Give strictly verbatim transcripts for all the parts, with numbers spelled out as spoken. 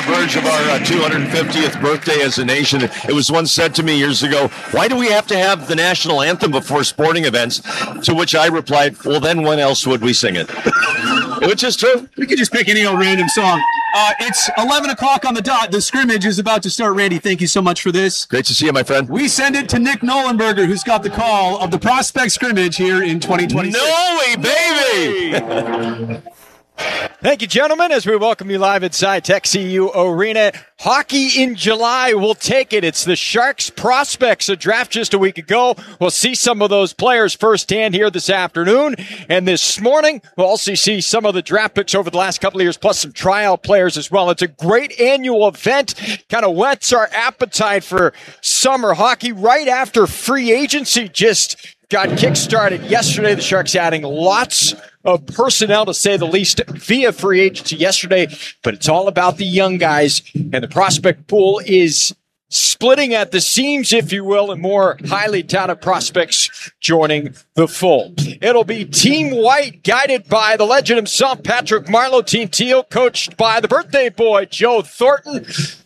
verge of our uh, two hundred fiftieth birthday as a nation. It was once said to me years ago, why do we have to have the national anthem before sporting events? To which I replied, well, then when else would we sing it? Which is true. We could just pick any old random song. Uh, it's eleven o'clock on the dot. The scrimmage is about to start. Randy, thank you so much for this. Great to see you, my friend. We send it to Nick Nolenberger, who's got the call of the prospect scrimmage here in twenty twenty-six. No way, baby! Thank you, gentlemen, as we welcome you live inside Tech C U Arena. Hockey in July, we'll take it. It's the Sharks prospects, a draft just a week ago. We'll see some of those players firsthand here this afternoon. And this morning, we'll also see some of the draft picks over the last couple of years, plus some tryout players as well. It's a great annual event. Kind of whets our appetite for summer hockey right after free agency just got kick-started yesterday. The Sharks adding lots of personnel, to say the least, via free agency yesterday. But it's all about the young guys, and the prospect pool is splitting at the seams, if you will, and more highly touted prospects joining the fold. It'll be Team White, guided by the legend himself, Patrick Marleau. Team Teal, coached by the birthday boy, Joe Thornton.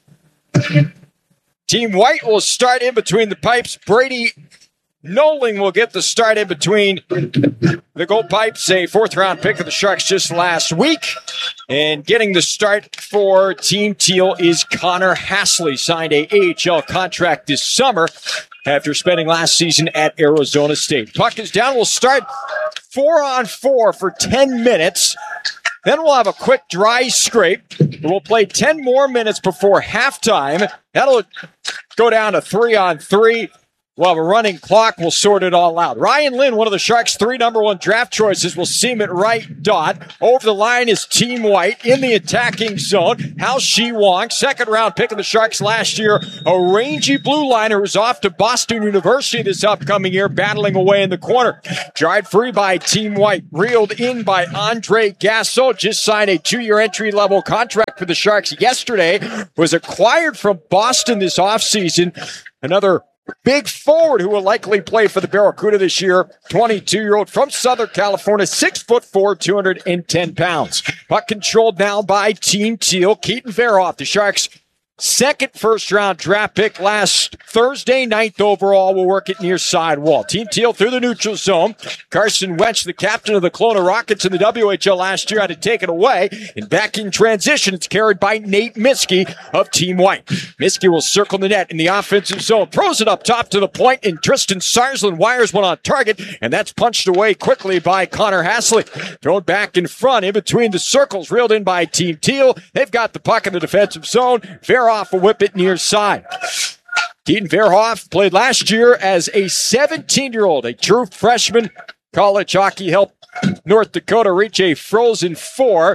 Team White will start in between the pipes. Brady Noling will get the start in between the goal pipes, a fourth-round pick of the Sharks just last week. And getting the start for Team Teal is Connor Hasley, signed a A H L contract this summer after spending last season at Arizona State. Puck is down. We'll start four on four for ten minutes. Then we'll have a quick dry scrape. We'll play ten more minutes before halftime. That'll go down to three on three. We'll have a running clock. We'll sort it all out. Ryan Lynn, one of the Sharks' three number one draft choices, will seam it right dot. Over the line is Team White in the attacking zone. Hal Shi Wong, second round pick of the Sharks last year, a rangy blue liner who's off to Boston University this upcoming year, battling away in the corner. Jarred free by Team White. Reeled in by Andre Gasso. Just signed a two-year entry-level contract for the Sharks yesterday. Was acquired from Boston this offseason. Another big forward who will likely play for the Barracuda this year, twenty-two-year-old from Southern California, six foot four, two hundred ten pounds. Puck controlled now by Team Teal. Keaton Verhoff, the Sharks' second first-round draft pick last Thursday, ninth overall, will work it near side wall. Team Teal through the neutral zone. Carson Wentz, the captain of the Kelowna Rockets in the W H L last year, had to take it away. And back in transition, it's carried by Nate Miskey of Team White. Miskey will circle the net in the offensive zone. Throws it up top to the point, and Tristan Sarsland wires one on target, and that's punched away quickly by Connor Hasley. Thrown back in front, in between the circles, reeled in by Team Teal. They've got the puck in the defensive zone. Verhoff will whip it near side. Keaton Verhoff played last year as a seventeen-year-old, a true freshman. College hockey helped North Dakota reach a Frozen Four.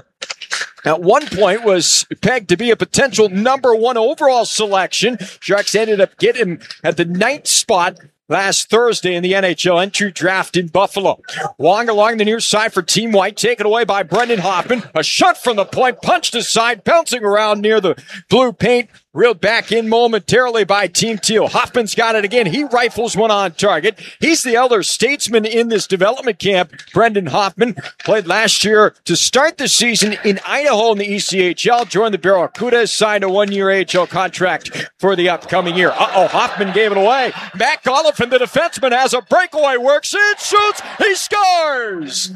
At one point was pegged to be a potential number one overall selection. Sharks ended up getting him at the ninth spot last Thursday in the N H L entry draft in Buffalo. Wong along the near side for Team White, taken away by Brendan Hoffman. A shot from the point, punched aside, bouncing around near the blue paint. Reeled back in momentarily by Team Teal. Hoffman's got it again. He rifles one on target. He's the elder statesman in this development camp. Brendan Hoffman played last year to start the season in Idaho in the E C H L. Joined the Barracuda, signed a one-year A H L contract for the upcoming year. Uh-oh, Hoffman gave it away. Matt Oliphant, the defenseman, has a breakaway, works in, shoots, he scores!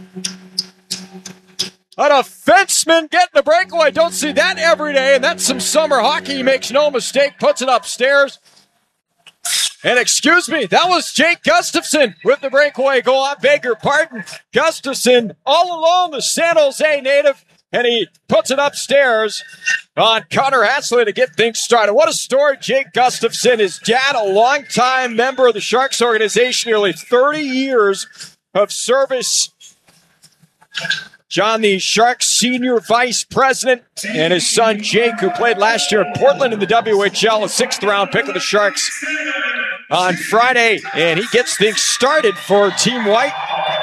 A defenseman getting a breakaway. Don't see that every day, and that's some summer hockey. He makes no mistake, puts it upstairs. And excuse me, that was Jake Gustafson with the breakaway goal. I beg your pardon. Gustafson all alone, the San Jose native, and he puts it upstairs on Connor Hasley to get things started. What a story, Jake Gustafson. His dad, a longtime member of the Sharks organization, nearly thirty years of service. John, the Sharks senior vice president, and his son Jake, who played last year in Portland in the W H L, a sixth round pick of the Sharks on Friday, and he gets things started for Team White.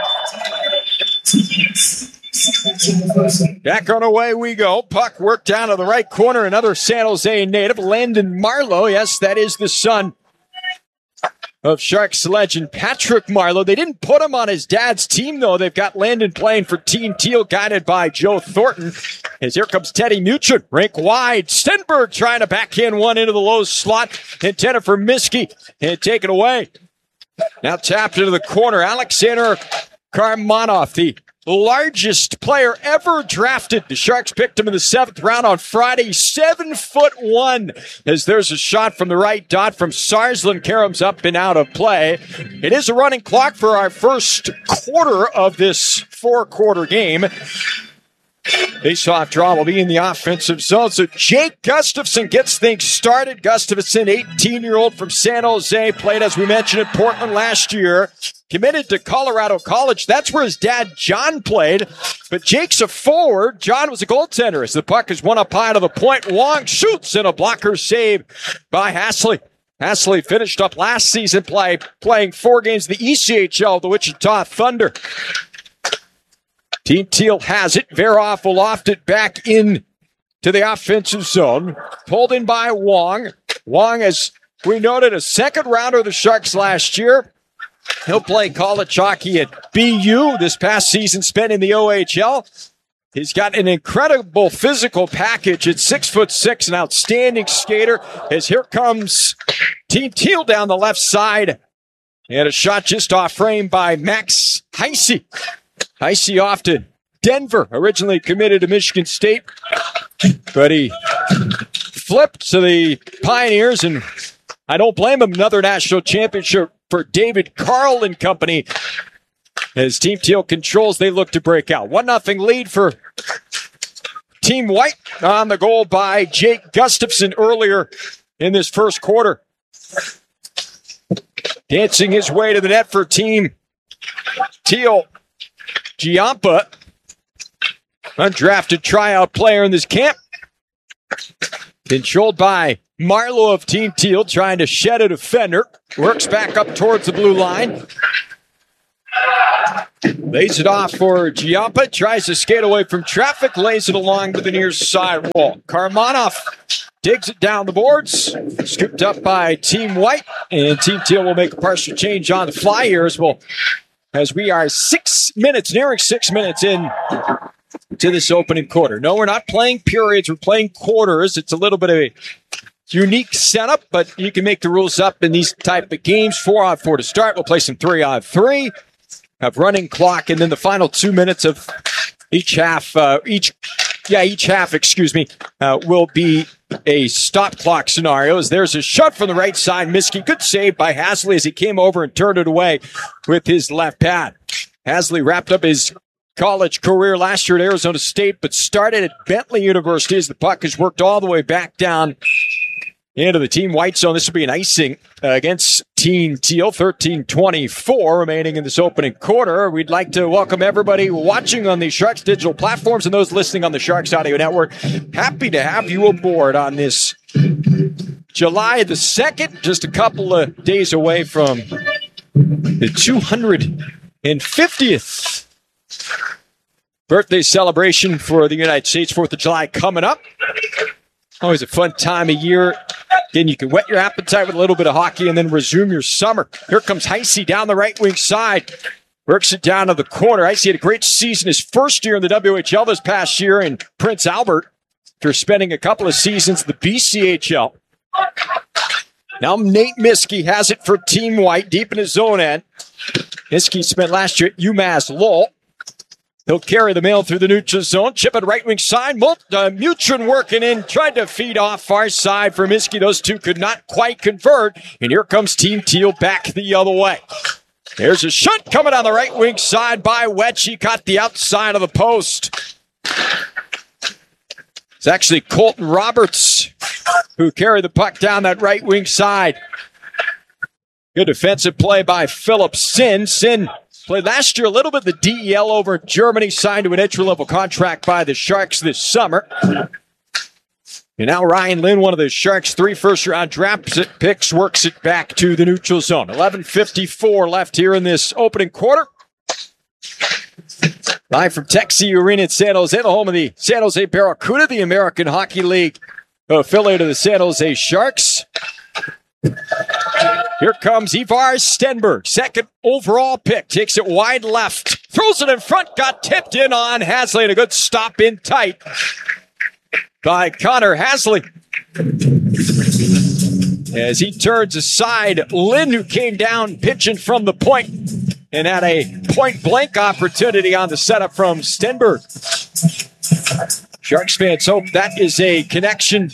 Back on away we go. Puck worked down to the right corner. Another San Jose native, Landon Marleau. Yes, that is the son of Sharks legend Patrick Marleau. They didn't put him on his dad's team, though. They've got Landon playing for Team Teal, guided by Joe Thornton. As here comes Teddy Muchin, rink wide. Stenberg trying to backhand one into the low slot. Intended for Miskey, and take it away. Now tapped into the corner. Alexander Karmanov, the largest player ever drafted. The Sharks picked him in the seventh round on Friday. Seven foot one. As there's a shot from the right dot from Sarsland. Karams up and out of play. It is a running clock for our first quarter of this four-quarter game. Face-off draw will be in the offensive zone. So Jake Gustafson gets things started. Gustafson, eighteen-year-old from San Jose, played, as we mentioned, at Portland last year. Committed to Colorado College. That's where his dad, John, played. But Jake's a forward. John was a goaltender. As the puck is one up high to the point, Wong shoots, and a blocker save by Hasley. Hasley finished up last season play, playing four games in the E C H L, the Wichita Thunder. Team Teal has it. Veroff will loft it back in to the offensive zone. Pulled in by Wong. Wong, as we noted, a second rounder of the Sharks last year. He'll play college hockey at B U this past season, spent in the O H L. He's got an incredible physical package at six foot six, an outstanding skater. As here comes Team Teal down the left side. And a shot just off frame by Max Heisey. Heisey off to Denver, originally committed to Michigan State. But he flipped to the Pioneers, and I don't blame him. Another national championship for David Carl and company. As Team Teal controls, they look to break out. one nothing lead for Team White on the goal by Jake Gustafson earlier in this first quarter. Dancing his way to the net for Team Teal. Giampa, undrafted tryout player in this camp. Controlled by Marleau of Team Teal, trying to shed a defender. Works back up towards the blue line. Lays it off for Giampa. Tries to skate away from traffic. Lays it along to the near side wall. Karmanov digs it down the boards. Scooped up by Team White. And Team Teal will make a partial change on the fly here as well. As we are six minutes, nearing six minutes in to this opening quarter. No, we're not playing periods. We're playing quarters. It's a little bit of a unique setup, but you can make the rules up in these type of games. Four on four to start. We'll play some three on three. Have running clock, and then the final two minutes of each half, uh, each, yeah, each half, excuse me, uh, will be a stop clock scenario. As there's a shot from the right side. Miskey, good save by Hasley as he came over and turned it away with his left pad. Hasley wrapped up his college career last year at Arizona State, but started at Bentley University as the puck has worked all the way back down into the Team White zone. This will be an icing uh, against Team Teal. thirteen twenty-four remaining in this opening quarter. We'd like to welcome everybody watching on the Sharks digital platforms and those listening on the Sharks Audio Network. Happy to have you aboard on this July the second, just a couple of days away from the two hundred fiftieth birthday celebration for the United States. fourth of July coming up. Always a fun time of year. Then you can whet your appetite with a little bit of hockey and then resume your summer. Here comes Heisey down the right wing side. Works it down to the corner. Heisey had a great season his first year in the W H L this past year in Prince Albert after spending a couple of seasons in the B C H L. Now Nate Miskey has it for Team White deep in his zone end. Miskey spent last year at UMass Lowell. He'll carry the mail through the neutral zone. Chip it right wing side. Mult, uh, Mutrin working in. Tried to feed off far side for Miskey. Those two could not quite convert. And here comes Team Teal back the other way. There's a shot coming on the right wing side by Wetch. He caught the outside of the post. It's actually Colton Roberts who carried the puck down that right wing side. Good defensive play by Philip Sin. Sin played last year a little bit the D E L over in Germany, signed to an entry-level contract by the Sharks this summer. And now Ryan Lynn, one of the Sharks' three first-round draft picks, works it back to the neutral zone. eleven fifty-four left here in this opening quarter. Live from Texie Arena in San Jose, the home of the San Jose Barracuda, the American Hockey League affiliate of the San Jose Sharks. Here comes Ivar Stenberg, second overall pick. Takes it wide left, throws it in front, got tipped in on Hasley, and a good stop in tight by Connor Hasley. As he turns aside, Lynn, who came down pitching from the point and had a point-blank opportunity on the setup from Stenberg. Sharks fans hope that is a connection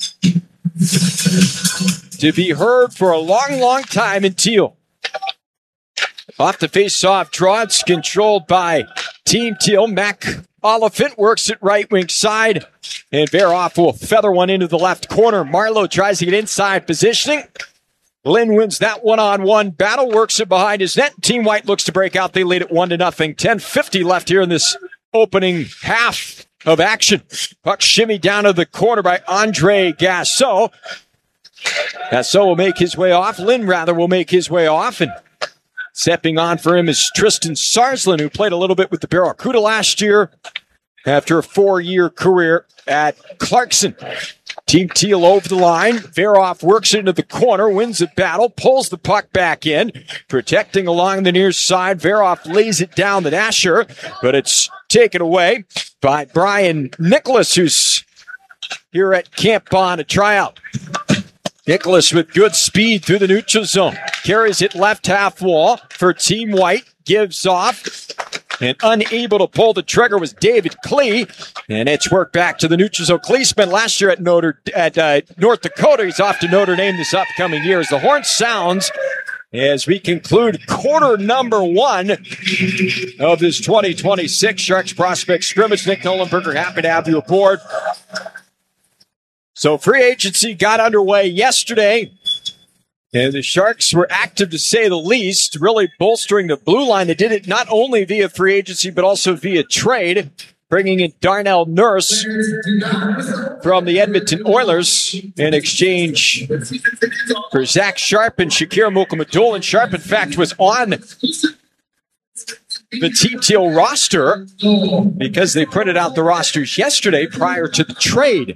to be heard for a long, long time in Teal. Off the face-off draw, it's controlled by Team Teal. Mac Oliphant works it right wing side, and Veroff will feather one into the left corner. Marlowe tries to get inside positioning. Lynn wins that one-on-one battle, works it behind his net. Team White looks to break out. They lead it one to nothing. ten fifty left here in this opening half of action. Puck shimmy down to the corner by Andre Gasso. Gasso will make his way off. Lynn, rather, will make his way off. And stepping on for him is Tristan Sarslin, who played a little bit with the Barracuda last year after a four-year career at Clarkson. Team Teal over the line. Veroff works into the corner, wins the battle, pulls the puck back in, protecting along the near side. Veroff lays it down the dasher, but it's taken away by Brian Nicholas, who's here at Camp on a tryout. Nicholas with good speed through the neutral zone. Carries it left half wall for Team White. Gives off. And unable to pull the trigger was David Klee. And it's worked back to the neutral zone. Klee spent last year at Notre at uh, North Dakota. He's off to Notre Dame this upcoming year. As the horn sounds, as we conclude quarter number one of this twenty twenty-six Sharks Prospect Scrimmage. Nick Nollenberger, happy to have you aboard. So free agency got underway yesterday, and the Sharks were active to say the least, really bolstering the blue line. They did it not only via free agency, but also via trade, bringing in Darnell Nurse from the Edmonton Oilers in exchange for Zach Sharp and Shakir Mukamadul. And Sharp, in fact, was on the Team Teal roster because they printed out the rosters yesterday prior to the trade.